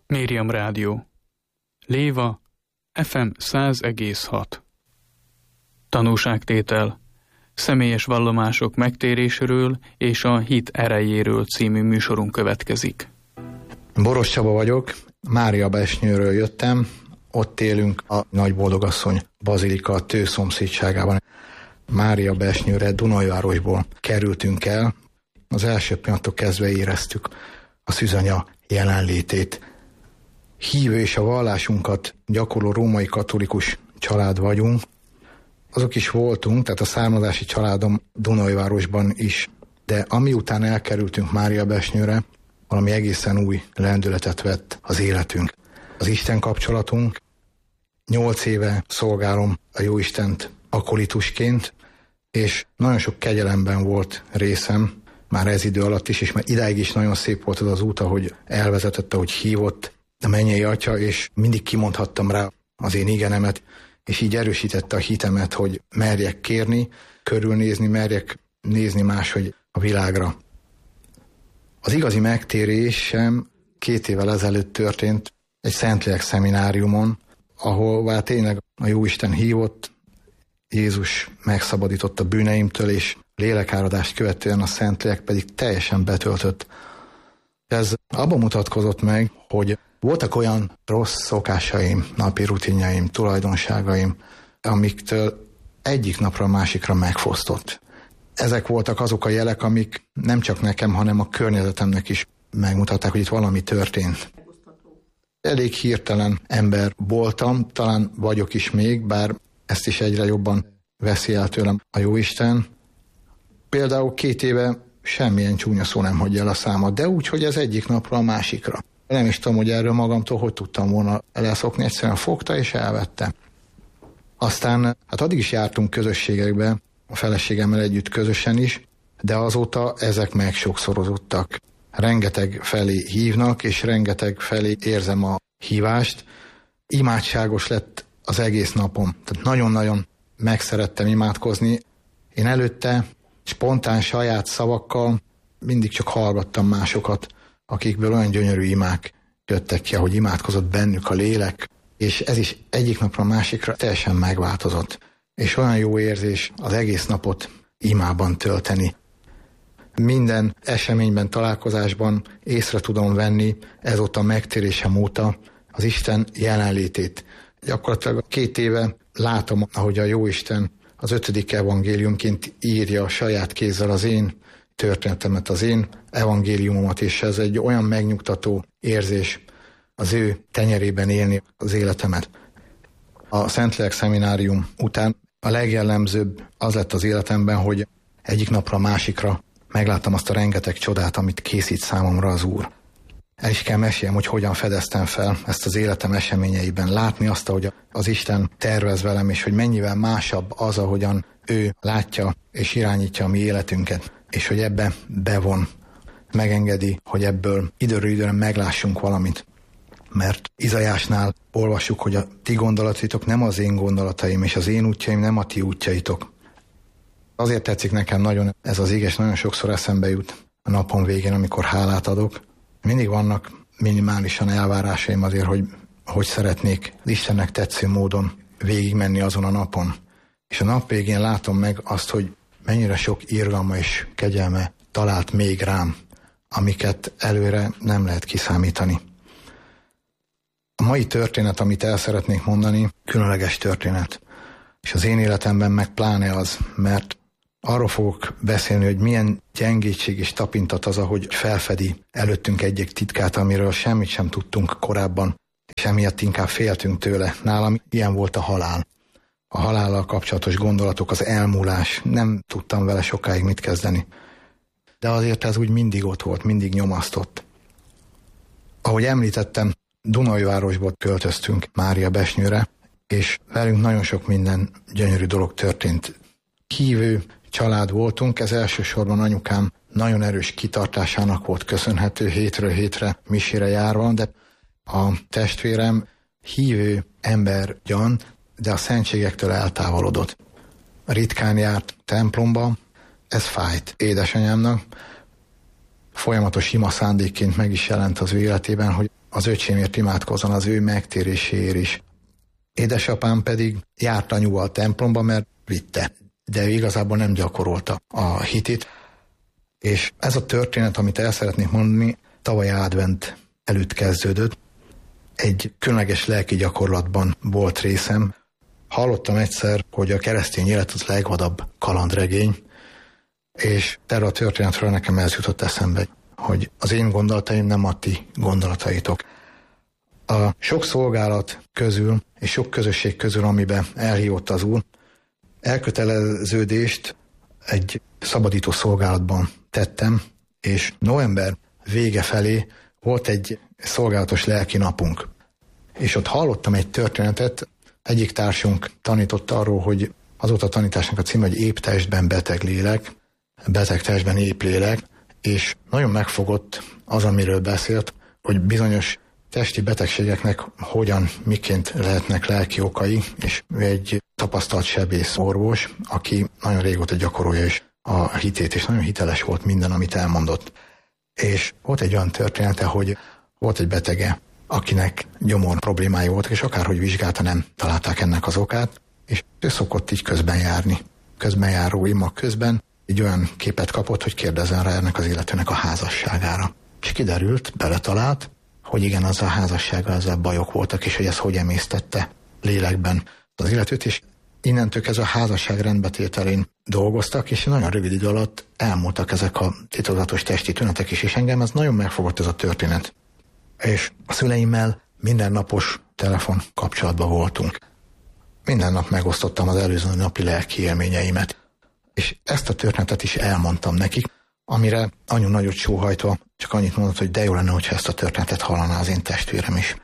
Miriam Rádió. Léva, FM 100,6. Tanúságtétel. Személyes vallomások megtéréséről és a hit erejéről című műsorunk következik. Boros Csaba vagyok, Máriabesnyőről jöttem, ott élünk a Nagyboldogasszony bazilika Tő szomszédságában. Máriabesnyőre Dunajvárosból kerültünk el. Az első pillanattól kezdve éreztük a szűzanya jelenlétét. Hívő és a vallásunkat gyakorló római katolikus család vagyunk. Azok is voltunk, tehát a származási családom Dunajvárosban is, de amiután elkerültünk Máriabesnyőre, valami egészen új lendületet vett az életünk. Az Isten kapcsolatunk. 8 éve szolgálom a Jóistent akolitusként, és nagyon sok kegyelemben volt részem, már ez idő alatt is, és már idáig is nagyon szép volt az út, ahogy elvezetett, ahogy hívott a mennyei Atya, és mindig kimondhattam rá az én igenemet, és így erősítette a hitemet, hogy merjek kérni, körülnézni, merjek nézni máshogy a világra. Az igazi megtérésem 2 évvel ezelőtt történt egy Szentlélek szemináriumon, ahol tényleg a Jóisten hívott, Jézus megszabadított a bűneimtől, és lélekáradást követően a Szentlélek pedig teljesen betöltött. Ez abban mutatkozott meg, hogy voltak olyan rossz szokásaim, napi rutinjaim, tulajdonságaim, amiktől egyik napra a másikra megfosztott. Ezek voltak azok a jelek, amik nem csak nekem, hanem a környezetemnek is megmutatták, hogy itt valami történt. Elég hirtelen ember voltam, talán vagyok is még, bár ezt is egyre jobban veszi el tőlem a Jóisten. Például 2 éve semmilyen csúnya szó nem hagyja el a számat, de úgy, hogy ez egyik napra a másikra. Nem is tudom, hogy erről magamtól hogy tudtam volna elszokni, egyszerűen fogta és elvette. Aztán addig is jártunk közösségekbe, a feleségemmel együtt közösen is, de azóta ezek megsokszorozottak. Rengeteg felé hívnak, és rengeteg felé érzem a hívást. Imádságos lett az egész napom. Tehát nagyon-nagyon megszerettem imádkozni. Én előtte spontán saját szavakkal mindig csak hallgattam másokat, akikből olyan gyönyörű imák jöttek ki, ahogy imádkozott bennük a lélek, és ez is egyik napra a másikra teljesen megváltozott. És olyan jó érzés az egész napot imában tölteni. Minden eseményben, találkozásban észre tudom venni ezóta megtérésem óta az Isten jelenlétét. Gyakorlatilag 2 éve látom, ahogy a Jóisten az 5. evangéliumként írja a saját kézzel az én történetemet, az én evangéliumomat, és ez egy olyan megnyugtató érzés az ő tenyerében élni az életemet. A Szentlélek szeminárium után a legjellemzőbb az lett az életemben, hogy egyik napra a másikra megláttam azt a rengeteg csodát, amit készít számomra az Úr. El is kell meséljem, hogy hogyan fedeztem fel ezt az életem eseményeiben. Látni azt, hogy az Isten tervez velem, és hogy mennyivel másabb az, ahogyan ő látja és irányítja a mi életünket, és hogy ebbe bevon, megengedi, hogy ebből időről időre meglássunk valamit. Mert Izaiásnál olvassuk, hogy a ti gondolataitok nem az én gondolataim, és az én útjaim nem a ti útjaitok. Azért tetszik nekem nagyon ez az ige, és nagyon sokszor eszembe jut a napon végén, amikor hálát adok. Mindig vannak minimálisan elvárásaim azért, hogy szeretnék Istennek tetsző módon végigmenni azon a napon. És a nap végén látom meg azt, hogy mennyire sok irgalma és kegyelme talált még rám, amiket előre nem lehet kiszámítani. A mai történet, amit el szeretnék mondani, különleges történet. És az én életemben meg pláne az, mert arról fogok beszélni, hogy milyen gyengétség és tapintat az, ahogy felfedi előttünk egy-egy titkát, amiről semmit sem tudtunk korábban, és emiatt inkább féltünk tőle. Nálam ilyen volt a halál. A halállal kapcsolatos gondolatok, az elmúlás, nem tudtam vele sokáig mit kezdeni. De azért ez úgy mindig ott volt, mindig nyomasztott. Ahogy említettem, Dunajvárosból költöztünk Máriabesnyőre, és velünk nagyon sok minden gyönyörű dolog történt. Hívő család voltunk, ez elsősorban anyukám nagyon erős kitartásának volt köszönhető, hétről hétre misére járva, de a testvérem hívő ember gyan, de a szentségektől eltávolodott. Ritkán járt templomba, ez fájt édesanyámnak. folyamatos ima szándékként meg is jelent az ő életében, hogy az öcsémért imádkozzon, az ő megtéréséért is. Édesapám pedig járt anyuval a templomba, mert vitte, de ő igazából nem gyakorolta a hitét. És ez a történet, amit el szeretnék mondani, tavaly advent előtt kezdődött. Egy különleges lelki gyakorlatban volt részem. Hallottam egyszer, hogy a keresztény élet az legvadabb kalandregény, és erről a történetről nekem ez jutott eszembe, hogy az én gondolataim nem a ti gondolataitok. A sok szolgálat közül és sok közösség közül, amiben elhívott az Úr, elköteleződést egy szabadító szolgálatban tettem, és november vége felé volt egy szolgálatos lelki napunk. És ott hallottam egy történetet, egyik társunk tanított arról, hogy az volt a tanításnak a címe, hogy épp testben beteg lélek, beteg testben épp lélek, és nagyon megfogott az, amiről beszélt, hogy bizonyos testi betegségeknek hogyan, miként lehetnek lelki okai, és ő egy tapasztalt sebész orvos, aki nagyon régóta gyakorolja is a hitét, és nagyon hiteles volt minden, amit elmondott. És volt egy olyan története, hogy volt egy betege, akinek gyomor problémái voltak, és akárhogy vizsgálta, nem találták ennek az okát, és ő szokott így közben járni. Közbenjáró ima közben egy olyan képet kapott, hogy kérdezzen rá ennek az illetőnek a házasságára. És kiderült, beletalált, hogy igen, az a házassággal ezzel bajok voltak, és hogy ez hogy emésztette lélekben az illetőt, és innentől ez a házasság rendbetételén dolgoztak, és nagyon rövid idő alatt elmúltak ezek a titokzatos testi tünetek is, és engem ez nagyon megfogott ez a történet. És a szüleimmel mindennapos telefon kapcsolatban voltunk. Minden nap megosztottam az előző napi lelki élményeimet. És ezt a történetet is elmondtam nekik, amire anyu nagyot sóhajtva csak annyit mondott, hogy de jó lenne, hogyha ezt a történetet hallaná az én testvérem is.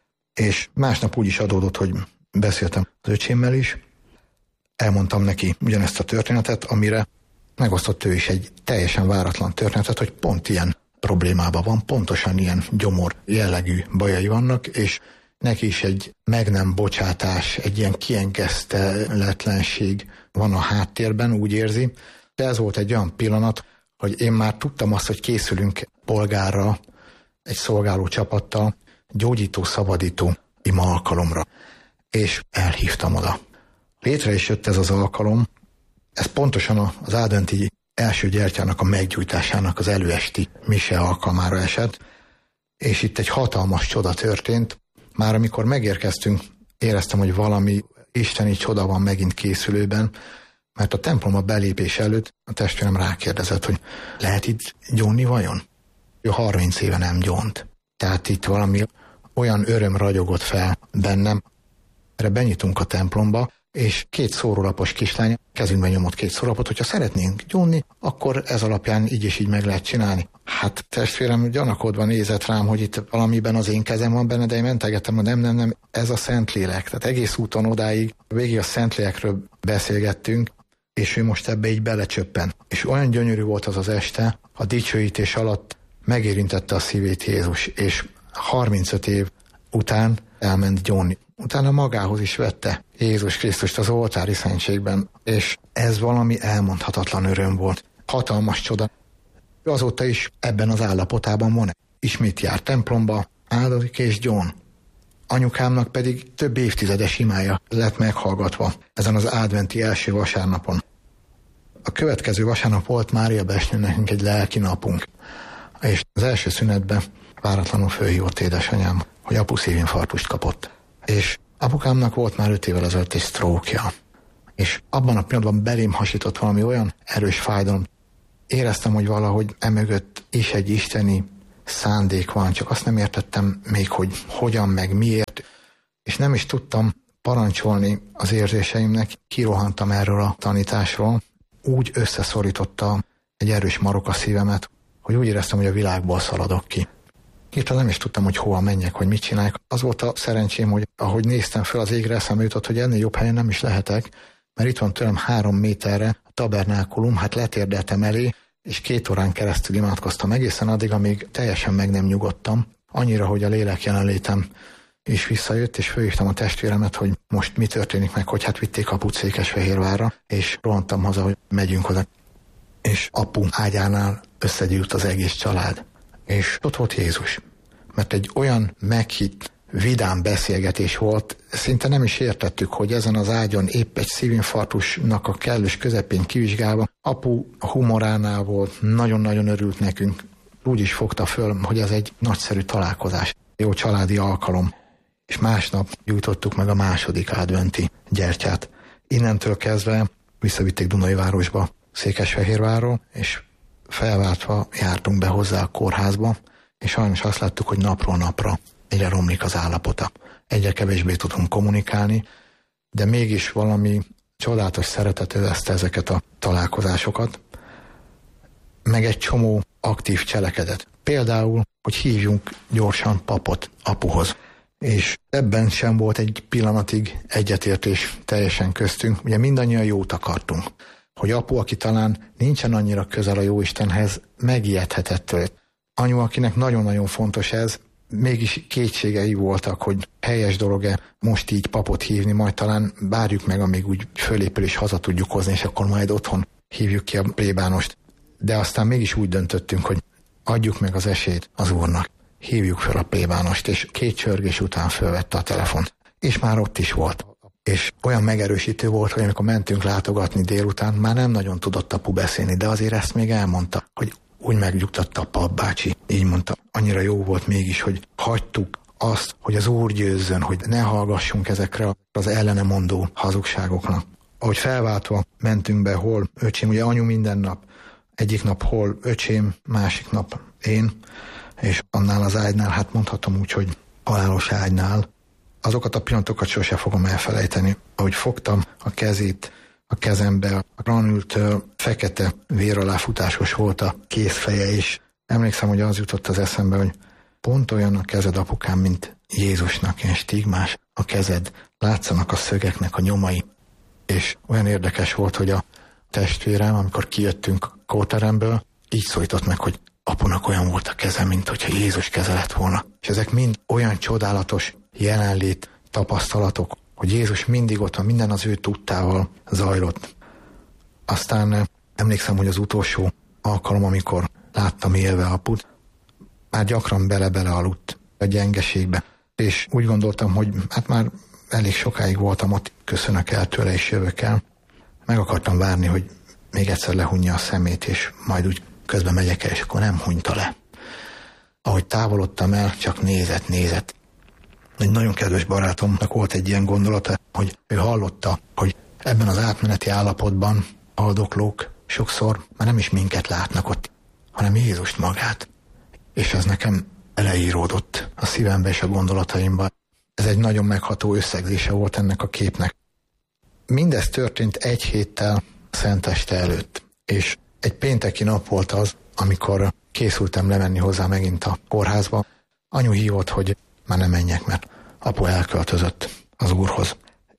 És másnap úgy is adódott, hogy beszéltem az öcsémmel is, elmondtam neki ugyanezt a történetet, amire megosztott ő is egy teljesen váratlan történetet, hogy pont ilyen problémában van, pontosan ilyen gyomor jellegű bajai vannak, és neki is egy meg nem bocsátás, egy ilyen kiengeszteletlenség van a háttérben, úgy érzi. De ez volt egy olyan pillanat, hogy én már tudtam azt, hogy készülünk polgárra, egy szolgáló csapattal, gyógyító, szabadító ima alkalomra. És elhívtam oda. Létre is jött ez az alkalom, ez pontosan az adventi első gyertyának a meggyújtásának az előesti mise alkalmára esett, és itt egy hatalmas csoda történt. Már amikor megérkeztünk, éreztem, hogy valami isteni csoda van megint készülőben, mert a templomba belépés előtt a testvérem rákérdezett, hogy lehet itt gyónni vajon? Ő 30 éve nem gyónt. Tehát itt valami olyan öröm ragyogott fel bennem. Erre benyitunk a templomba, és 2 szórólapos kislány kezünkben nyomott 2 szórólapot, hogyha szeretnénk gyónni, akkor ez alapján így és így meg lehet csinálni. Hát testvérem gyanakodva nézett rám, hogy itt valamiben az én kezem van benne, de én mentegettem, hogy nem, ez a Szentlélek. Tehát egész úton odáig, végig a Szentlélekről beszélgettünk, és ő most ebbe így belecsöppen. És olyan gyönyörű volt az az este, a dicsőítés alatt megérintette a szívét Jézus, és 35 év után elment gyónni. Utána magához is vette Jézus Krisztust az oltári szentségben, és ez valami elmondhatatlan öröm volt. Hatalmas csoda. Azóta is ebben az állapotában van. Ismét jár templomba, áldozik és gyón. Anyukámnak pedig több évtizedes imája lett meghallgatva ezen az adventi első vasárnapon. A következő vasárnap volt Mária Besnő nekünk egy lelki napunk, és az első szünetben váratlanul fölhívott édesanyám, hogy apu szívinfarktust kapott. És apukámnak volt már 5 évvel ezelőtt egy stroke-ja. És abban a pillanatban belém hasított valami olyan erős fájdalom. Éreztem, hogy valahogy emögött is egy isteni szándék van, csak azt nem értettem még, hogy hogyan, meg miért. És nem is tudtam parancsolni az érzéseimnek. Kirohantam erről a tanításról. Úgy összeszorította egy erős marok a szívemet, hogy úgy éreztem, hogy a világból szaladok ki. Hirtelen nem is tudtam, hogy hova menjek, hogy mit csináljak. Az volt a szerencsém, hogy ahogy néztem fel az égre, eszembe jutott, hogy ennél jobb helyen nem is lehetek, mert itt van tőlem 3 méterre a tabernákulum, hát letérdeltem elé, és 2 órán keresztül imádkoztam egészen addig, amíg teljesen meg nem nyugodtam. Annyira, hogy a lélek jelenlétem is visszajött, és fölhívtam a testvéremet, hogy most mi történik meg, hogy hát vitték aput Székesfehérvárra, és rohantam haza, hogy megyünk oda. És apu ágyánál összegyűlt az egész család. És ott volt Jézus. Mert egy olyan meghitt, vidám beszélgetés volt, szinte nem is értettük, hogy ezen az ágyon épp egy szívinfarktusnak a kellős közepén kivizsgálva, apu humoránál volt, nagyon-nagyon örült nekünk. Úgy is fogta föl, hogy ez egy nagyszerű találkozás, jó családi alkalom. És másnap gyújtottuk meg a második adventi gyertyát. Innentől kezdve visszavitték Dunaújvárosba, Székesfehérvárról, és felváltva jártunk be hozzá a kórházba, és sajnos azt láttuk, hogy napról napra egyre romlik az állapota. Egyre kevésbé tudunk kommunikálni, de mégis valami csodálatos szeretet övezte ezeket a találkozásokat, meg egy csomó aktív cselekedet. Például, hogy hívjunk gyorsan papot apuhoz. És ebben sem volt egy pillanatig egyetértés teljesen köztünk. Ugye mindannyian jót akartunk. Hogy apu, aki talán nincsen annyira közel a Jóistenhez, megijedhetett tőle. Anyu, akinek nagyon-nagyon fontos ez, mégis kétségei voltak, hogy helyes dolog-e most így papot hívni, majd talán várjuk meg, amíg úgy fölépül és haza tudjuk hozni, és akkor majd otthon hívjuk ki a plébánost. De aztán mégis úgy döntöttünk, hogy adjuk meg az esélyt az Úrnak. Hívjuk fel a plébánost, és 2 csörgés után fölvette a telefont. És már ott is volt. És olyan megerősítő volt, hogy amikor mentünk látogatni délután, már nem nagyon tudott apu beszélni, de azért ezt még elmondta, hogy úgy megnyugtatta a papbácsi. Így mondta, annyira jó volt mégis, hogy hagytuk azt, hogy az Úr győzzön, hogy ne hallgassunk ezekre az ellene mondó hazugságoknak. Ahogy felváltva mentünk be, hol öcsém, ugye anyu minden nap, egyik nap hol öcsém, másik nap én, és annál az ágynál, hát mondhatom úgy, hogy halálos ágynál, azokat a pillanatokat sose fogom elfelejteni. Ahogy fogtam a kezét a kezembe, a granültől fekete vér alá futásos volt a kézfeje, és emlékszem, hogy az jutott az eszembe, hogy pont olyan a kezed, apukám, mint Jézusnak, ilyen stigmás a kezed, látszanak a szögeknek a nyomai. És olyan érdekes volt, hogy a testvérem, amikor kijöttünk a kórteremből, így szólított meg, hogy apunak olyan volt a keze, mint hogyha Jézus keze lett volna. És ezek mind olyan csodálatos jelenlét, tapasztalatok, hogy Jézus mindig ott van, minden az ő tudtával zajlott. Aztán emlékszem, hogy az utolsó alkalom, amikor láttam élve aput, már gyakran bele-bele aludt a gyengeségbe. És úgy gondoltam, hogy hát már elég sokáig voltam ott, köszönök el tőle és jövök el. Meg akartam várni, hogy még egyszer lehunja a szemét, és majd úgy közben megyek el, és akkor nem hunyta le. Ahogy távolodtam el, csak nézett. Egy nagyon kedves barátomnak volt egy ilyen gondolata, hogy ő hallotta, hogy ebben az átmeneti állapotban haldoklók sokszor már nem is minket látnak ott, hanem Jézust magát. És ez nekem eleíródott a szívembe és a gondolataimba. Ez egy nagyon megható összegzése volt ennek a képnek. Mindez történt 1 héttel Szenteste előtt, és egy pénteki nap volt az, amikor készültem lemenni hozzá megint a kórházba. Anyu hívott, hogy már nem menjek, mert apu elköltözött az Úrhoz.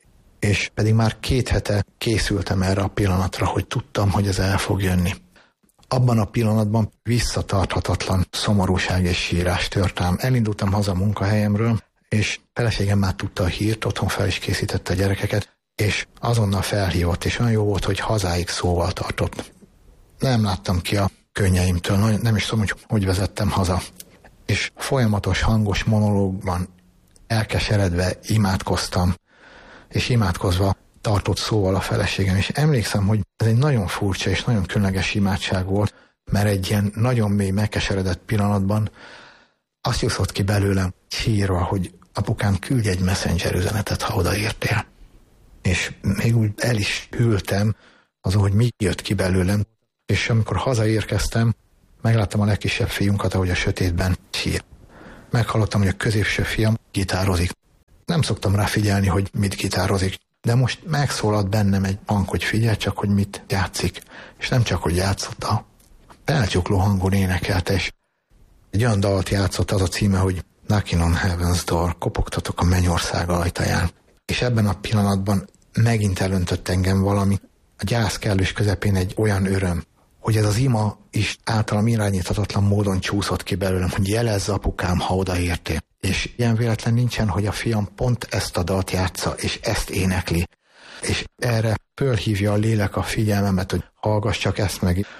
És pedig már 2 hete készültem erre a pillanatra, hogy tudtam, hogy ez el fog jönni. Abban a pillanatban visszatarthatatlan szomorúság és sírás tört rám. Elindultam haza a munkahelyemről, és feleségem már tudta a hírt, otthon fel is készítette a gyerekeket, és azonnal felhívott, és olyan jó volt, hogy hazáig szóval tartott. Nem láttam ki a könnyeimtől, nem is tudom, hogy vezettem haza. És folyamatos hangos monológban elkeseredve imádkoztam, és imádkozva tartott szóval a feleségem, és emlékszem, hogy ez egy nagyon furcsa és nagyon különleges imádság volt, mert egy ilyen nagyon mély, megkeseredett pillanatban azt juszott ki belőlem sírva, hogy apukám, küldj egy messenger üzenetet, ha odaértél. És még úgy el is hűltem azon, hogy mi jött ki belőlem, és amikor hazaérkeztem, megláttam a legkisebb fiunkat, ahogy a sötétben sír. Meghallottam, hogy a középső fiam gitározik. Nem szoktam rá figyelni, hogy mit gitározik, de most megszólalt bennem egy hang, hogy figyelj csak, hogy mit játszik. És nem csak, hogy játszott, a felcsukló hangon énekelte, és egy olyan dalt játszott, az a címe, hogy Knocking on Heaven's Door, kopogtatok a mennyország ajtaján. És ebben a pillanatban megint elöntött engem valami, a gyász kellős közepén egy olyan öröm, hogy ez az ima is általam irányíthatatlan módon csúszott ki belőlem, hogy jelezz apukám, ha odaértél. És ilyen véletlen nincsen, hogy a fiam pont ezt a dalt játsza, és ezt énekli. És erre fölhívja a lélek a figyelmemet, hogy hallgass csak ezt meg.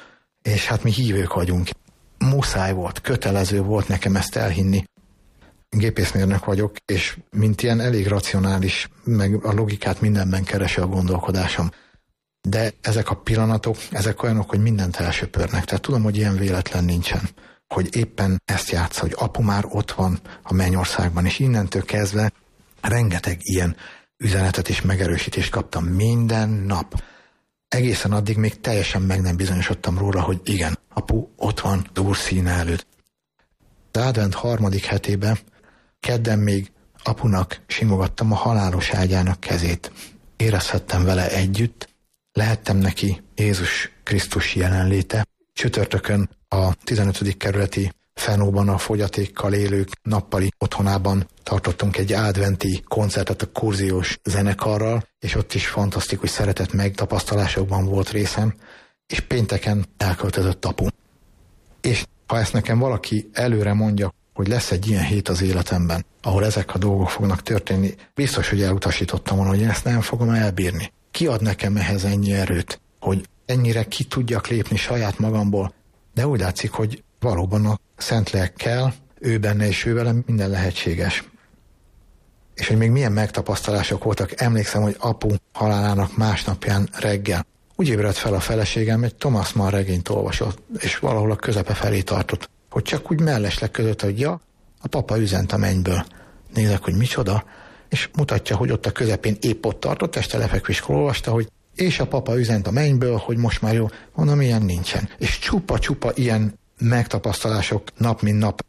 és hát mi hívők vagyunk. Muszáj volt, kötelező volt nekem ezt elhinni. Gépészmérnök vagyok, és mint ilyen elég racionális, meg a logikát mindenben keresi a gondolkodásom. De ezek a pillanatok, ezek olyanok, hogy mindent elsöpörnek. Tehát tudom, hogy ilyen véletlen nincsen. Hogy éppen ezt játsza, hogy apu már ott van a mennyországban, és innentől kezdve rengeteg ilyen üzenetet és megerősítést kaptam minden nap. Egészen addig még teljesen meg nem bizonyosodtam róla, hogy igen, apu ott van az Úr színe előtt. Az advent 3. hetében kedden még apunak simogattam a halálos ágyának kezét. Érezhettem vele együtt, lehettem neki Jézus Krisztus jelenléte. Csütörtökön a 15. kerületi Fenóban a fogyatékkal élők nappali otthonában tartottunk egy adventi koncertet a Kurziós zenekarral, és ott is fantasztikus szeretet megtapasztalásokban volt részem, és pénteken elköltözött apu. És ha ezt nekem valaki előre mondja, hogy lesz egy ilyen hét az életemben, ahol ezek a dolgok fognak történni, biztos, hogy elutasítottam volna, hogy ezt nem fogom elbírni. Ki ad nekem ehhez ennyi erőt, hogy ennyire ki tudjak lépni saját magamból, de úgy látszik, hogy valóban a Szentlélek kell, ő benne és ő velem minden lehetséges. És hogy még milyen megtapasztalások voltak, emlékszem, hogy apu halálának másnapján reggel úgy ébredt fel a feleségem, egy Thomas Mann regényt olvasott, és valahol a közepe felé tartott, hogy csak úgy mellesleg között, hogy ja, a papa üzent a mennyből. Nézek, hogy micsoda, és mutatja, hogy ott a közepén épp ott tartott, este lefekvéskor olvasta, hogy és a papa üzent a mennyből, hogy most már jó. Mondom, ilyen nincsen. És csupa-csupa ilyen megtapasztalások nap mint nap.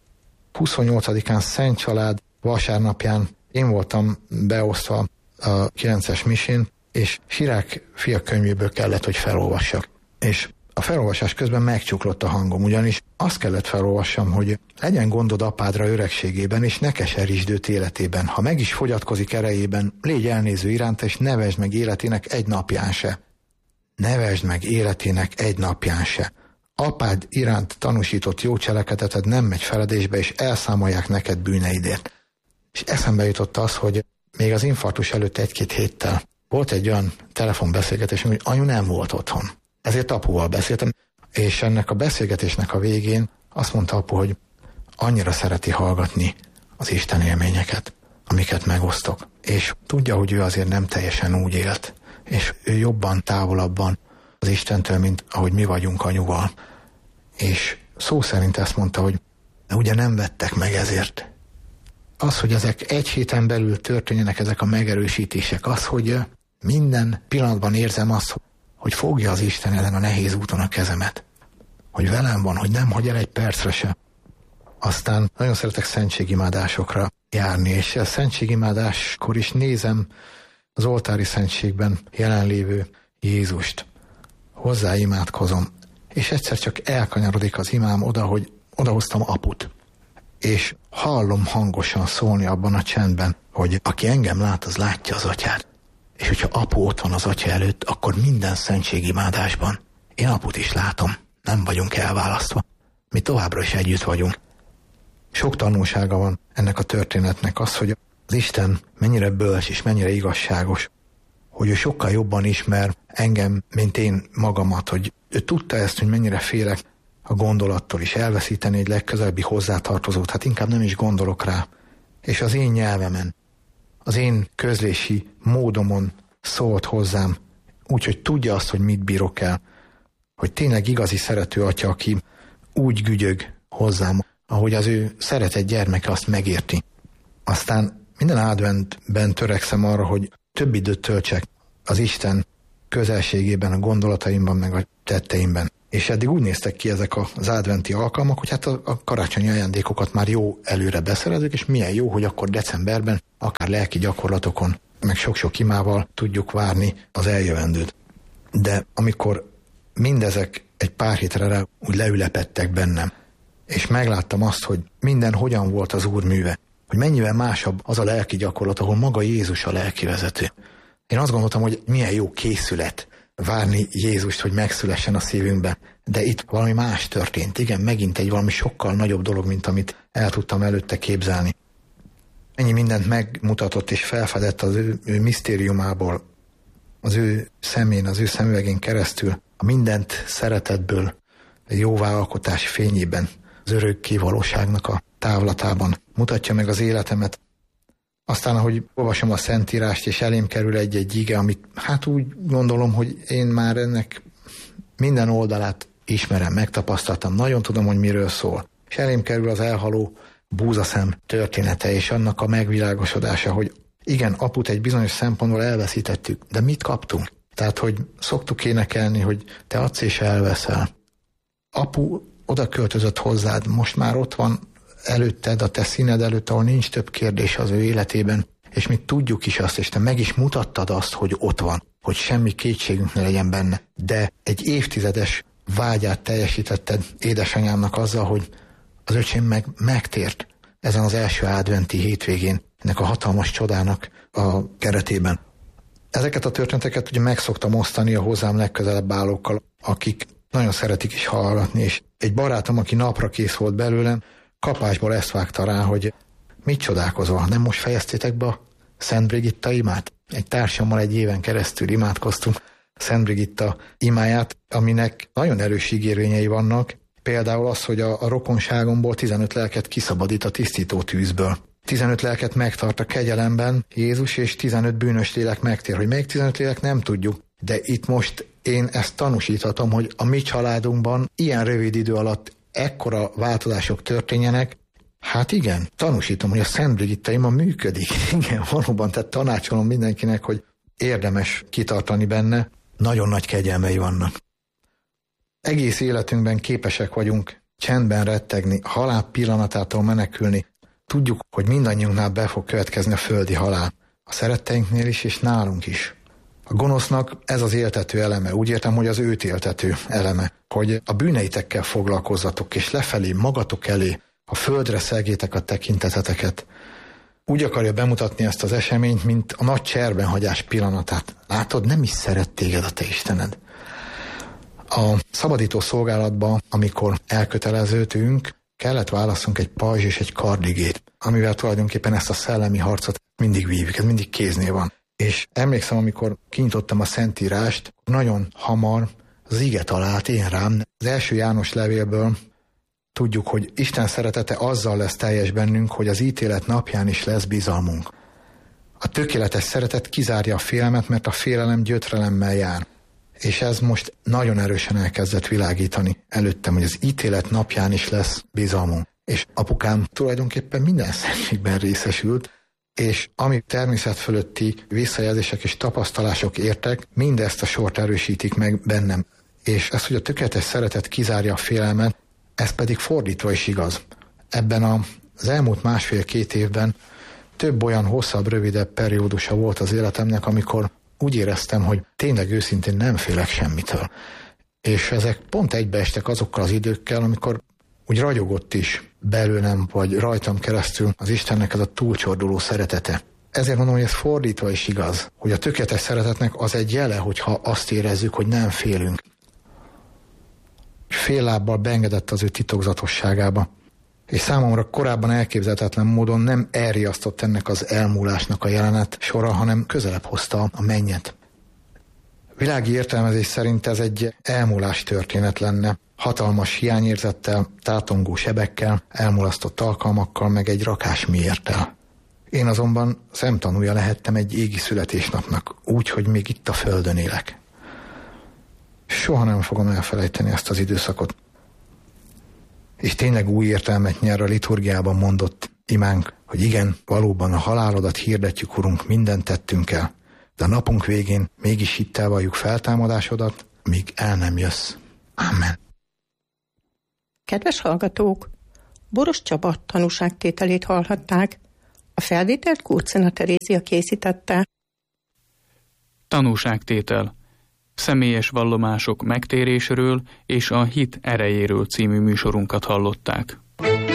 28-án Szent Család vasárnapján én voltam beosztva a 9-es misén, és Sirák fia könyvéből kellett, hogy felolvassak. És a felolvasás közben megcsuklott a hangom, ugyanis azt kellett felolvassam, hogy legyen gondod apádra öregségében, és ne keserítsd őt életében. Ha meg is fogyatkozik erejében, légy elnéző iránta, és ne vesd meg életének egy napján se. Ne vesd meg életének egy napján se. Apád iránt tanúsított jó cselekedeted nem megy feledésbe, és elszámolják neked bűneidért. És eszembe jutott az, hogy még az infarktus előtt 1-2 héttel volt egy olyan telefonbeszélgetésünk, hogy anyu nem volt otthon. Ezért apuval beszéltem, és ennek a beszélgetésnek a végén azt mondta apu, hogy annyira szereti hallgatni az Isten élményeket, amiket megosztok. És tudja, hogy ő azért nem teljesen úgy élt, és ő jobban, távolabban az Istentől, mint ahogy mi vagyunk anyuval. És szó szerint ezt mondta, hogy ugye nem vettek meg ezért. Az, hogy ezek egy héten belül történjenek ezek a megerősítések, az, hogy minden pillanatban érzem azt, hogy fogja az Isten ezen a nehéz úton a kezemet. Hogy velem van, hogy nem hagy el egy percre se. Aztán nagyon szeretek szentségimádásokra járni, és a szentségimádáskor is nézem az oltári szentségben jelenlévő Jézust. Hozzá imádkozom, és egyszer csak elkanyarodik az imám oda, hogy odahoztam aput. És hallom hangosan szólni abban a csendben, hogy aki engem lát, az látja az atyát. És hogyha apu ott van az atya előtt, akkor minden szentségimádásban én aput is látom, nem vagyunk elválasztva. Mi továbbra is együtt vagyunk. Sok tanulsága van ennek a történetnek az, hogy az Isten mennyire bölcs és mennyire igazságos, hogy ő sokkal jobban ismer engem, mint én magamat, hogy ő tudta ezt, hogy mennyire félek a gondolattól is elveszíteni egy legközelebbi hozzátartozót, hát inkább nem is gondolok rá. És az én nyelvemen, az én közlési módomon szólt hozzám, úgyhogy tudja azt, hogy mit bírok el, hogy tényleg igazi szerető atya, aki úgy gügyög hozzám, ahogy az ő szeretett gyermeke azt megérti. Aztán minden adventben törekszem arra, hogy több időt töltsek az Isten közelségében, a gondolataimban, meg a tetteimben. És eddig úgy néztek ki ezek az adventi alkalmak, hogy hát a karácsonyi ajándékokat már jó előre beszerezzük, és milyen jó, hogy akkor decemberben, akár lelki gyakorlatokon, meg sok-sok imával tudjuk várni az eljövendőt. De amikor mindezek egy pár hétre úgy leülepedtek bennem, és megláttam azt, hogy minden hogyan volt az Úr műve, hogy mennyivel másabb az a lelki gyakorlat, ahol maga Jézus a lelki vezető. Én azt gondoltam, hogy milyen jó készület várni Jézust, hogy megszülessen a szívünkbe. De itt valami más történt. Igen, megint egy valami sokkal nagyobb dolog, mint amit el tudtam előtte képzelni. Ennyi mindent megmutatott és felfedett az ő misztériumából, az ő szemén, az ő szemüvegén keresztül, a mindent szeretetből jóvállalkotási fényében, az örökké valóságnak a távlatában mutatja meg az életemet. Aztán, ahogy olvasom a Szentírást, és elém kerül egy ige, amit hát úgy gondolom, hogy én már ennek minden oldalát ismerem, megtapasztaltam, nagyon tudom, hogy miről szól. És elém kerül az elhaló búzaszem története, és annak a megvilágosodása, hogy igen, aput egy bizonyos szempontból elveszítettük, de mit kaptunk? Tehát, hogy szoktuk énekelni, hogy te adsz és elveszel. Apu oda költözött hozzád, most már ott van előtted, a te színed előtt, ahol nincs több kérdés az ő életében, és mi tudjuk is azt, és te meg is mutattad azt, hogy ott van, hogy semmi kétségünk ne legyen benne. De egy évtizedes vágyát teljesítetted édesanyámnak azzal, hogy az öcsém megtért ezen az első adventi hétvégén, ennek a hatalmas csodának a keretében. Ezeket a történeteket ugye meg szoktam osztani a hozzám legközelebb állókkal, akik nagyon szeretik is hallgatni, és egy barátom, aki napra kész volt belőlem, kapásból ezt vágta rá, hogy mit csodálkozol, nem most fejeztétek be a Szent Brigitta imát? Egy társammal egy éven keresztül imádkoztunk Szent Brigitta imáját, aminek nagyon erős ígérvényei vannak, például az, hogy a rokonságomból 15 lelket kiszabadít a tisztító tűzből. 15 lelket megtart a kegyelemben Jézus, és 15 bűnös lélek megtér. Hogy még 15 lélek nem tudjuk, de itt most én ezt tanúsíthatom, hogy a mi családunkban ilyen rövid idő alatt ekkora változások történjenek. Hát igen, tanúsítom, hogy a Szent Brigitta ima működik. Igen, valóban, tehát tanácsolom mindenkinek, hogy érdemes kitartani benne. Nagyon nagy kegyelmei vannak. Egész életünkben képesek vagyunk csendben rettegni, halál pillanatától menekülni. Tudjuk, hogy mindannyiunknál be fog következni a földi halál. A szeretteinknél is, és nálunk is. A gonosznak ez az éltető eleme. Úgy értem, hogy az őt éltető eleme. Hogy a bűneitekkel foglalkozzatok, és lefelé, magatok elé, a földre szelgétek a tekinteteteket. Úgy akarja bemutatni ezt az eseményt, mint a nagy cserbenhagyás pillanatát. Látod, nem is szeret téged a te Istened. A szabadító szolgálatban, amikor elköteleződünk, kellett válasszunk egy pajzs és egy kardigét, amivel tulajdonképpen ezt a szellemi harcot mindig vívjuk, ez mindig kéznél van. És emlékszem, amikor kinyitottam a Szentírást, nagyon hamar az ige talált én rám. Az első János levélből tudjuk, hogy Isten szeretete azzal lesz teljes bennünk, hogy az ítélet napján is lesz bizalmunk. A tökéletes szeretet kizárja a félelmet, mert a félelem gyötrelemmel jár. És ez most nagyon erősen elkezdett világítani előttem, hogy az ítélet napján is lesz bizalmunk. És apukám tulajdonképpen minden szentségben részesült, és ami természet fölötti visszajelzések és tapasztalások értek, mindezt a sort erősítik meg bennem. És ez, hogy a tökéletes szeretet kizárja a félelmet, ez pedig fordítva is igaz. Ebben az elmúlt 1,5-2 évben több olyan hosszabb, rövidebb periódusa volt az életemnek, amikor úgy éreztem, hogy tényleg őszintén nem félek semmitől. És ezek pont egybeestek azokkal az időkkel, amikor úgy ragyogott is belőlem, vagy rajtam keresztül az Istennek ez a túlcsorduló szeretete. Ezért mondom, hogy ez fordítva is igaz, hogy a tökéletes szeretetnek az egy jele, hogyha azt érezzük, hogy nem félünk. Fél lábbal beengedett az ő titokzatosságába. És számomra korábban elképzelhetetlen módon nem elriasztott ennek az elmúlásnak a jelenet sora, hanem közelebb hozta a mennyet. Világi értelmezés szerint ez egy elmúlás történet lenne, hatalmas hiányérzettel, tátongó sebekkel, elmulasztott alkalmakkal, meg egy rakás miérttel. Én azonban szemtanúja lehettem egy égi születésnapnak, úgy, hogy még itt a földön élek. Soha nem fogom elfelejteni ezt az időszakot. És tényleg új értelmet nyer a liturgiában mondott imánk, hogy igen, valóban a halálodat hirdetjük, Urunk, mindent tettünk el, de a napunk végén mégis hittel valljuk feltámadásodat, míg el nem jössz. Amen. Kedves hallgatók, Boros Csaba tanúságtételét hallhatták. A felvételt Kurcina Terézia készítette. Tanúságtétel. Személyes vallomások megtérésről és a hit erejéről című műsorunkat hallották.